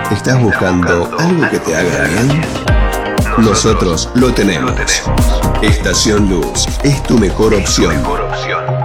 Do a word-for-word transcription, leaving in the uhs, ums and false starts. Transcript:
¿Estás buscando algo que te haga bien? Nosotros lo tenemos. Estación Luz es tu mejor opción.